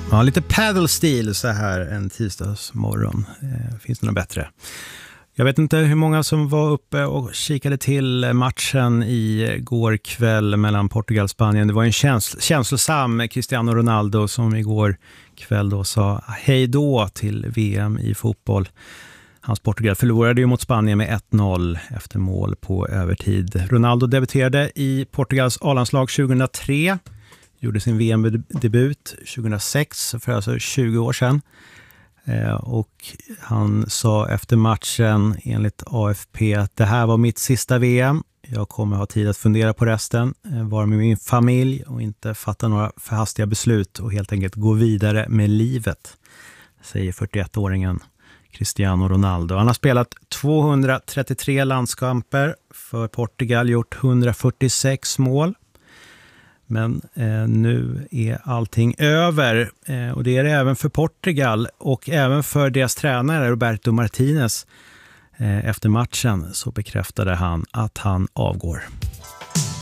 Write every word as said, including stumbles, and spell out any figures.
Ja, lite paddle-stil så här en tisdagsmorgon. Eh, finns det något bättre? Jag vet inte hur många som var uppe och kikade till matchen i går kväll mellan Portugal och Spanien. Det var en käns- känslosam Cristiano Ronaldo som igår kväll då sa hej då till V M i fotboll. Hans Portugal förlorade ju mot Spanien med ett noll efter mål på övertid. Ronaldo debuterade i Portugals A-landslag tjugohundratre. Gjorde sin V M-debut tjugohundrasex, för alltså tjugo år sedan. Eh, och han sa efter matchen enligt A F P att det här var mitt sista V M. Jag kommer ha tid att fundera på resten, eh, vara med min familj och inte fatta några förhastiga beslut och helt enkelt gå vidare med livet, säger fyrtioett-åringen Cristiano Ronaldo. Han har spelat tvåhundratrettiotre landskamper för Portugal, gjort hundrafyrtiosex mål. Men eh, nu är allting över eh, och det är det även för Portugal och även för deras tränare Roberto Martinez. Eh, efter matchen så bekräftade han att han avgår.